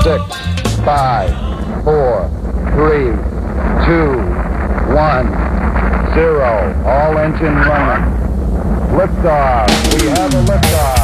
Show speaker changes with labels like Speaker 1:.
Speaker 1: 6, 5, 4, 3, 2, 1, 0. All engine running. Liftoff. We have a liftoff.